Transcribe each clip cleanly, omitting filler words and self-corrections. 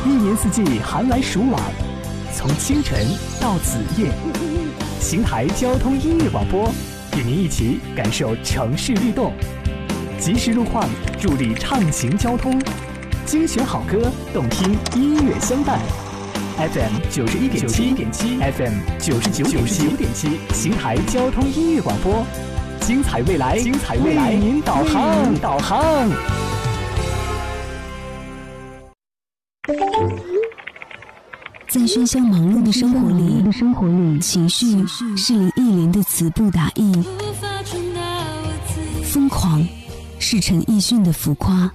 一年四季寒来暑往，从清晨到子夜，邢台交通音乐广播与您一起感受城市律动，及时路况助力畅行交通，精选好歌，动听音乐相伴。FM 91.7 FM 99.7，邢台交通音乐广播，精彩未来，为您导航。 在喧嚣忙碌的生活里，情绪是林忆莲的词不达意，疯狂是陈奕迅的浮夸。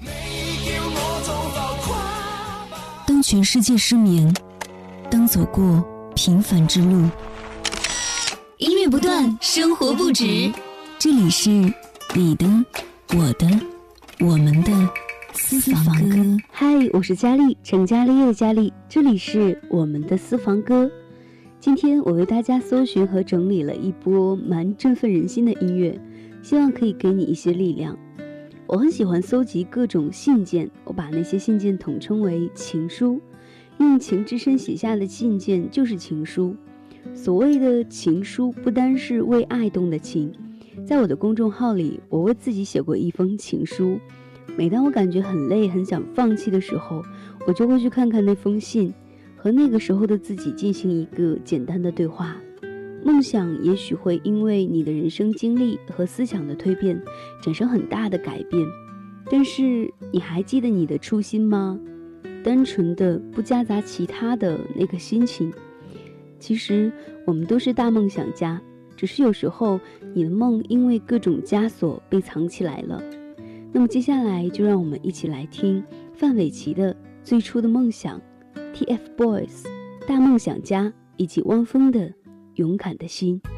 当全世界失眠，当走过平凡之路， 音乐不断，生活不止。 这里是你的、我的、我们的私房歌。 嗨，我是佳丽，成家立业的佳丽，这里是我们的私房歌。今天我为大家搜寻和整理了一波蛮振奋人心的音乐，希望可以给你一些力量。我很喜欢搜集各种信件，我把那些信件统称为情书，用情之深写下的信件就是情书。所谓的情书不单是为爱动的情，在我的公众号里，我为自己写过一封情书。每当我感觉很累很想放弃的时候，我就会去看看那封信，和那个时候的自己进行一个简单的对话。梦想也许会因为你的人生经历和思想的蜕变产生很大的改变，但是你还记得你的初心吗？单纯的不夹杂其他的那个心情。其实我们都是大梦想家，只是有时候你的梦因为各种枷锁被藏起来了。那么接下来就让我们一起来听范玮琪的最初的梦想， TFBOYS 大梦想家，以及汪峰的勇敢的心。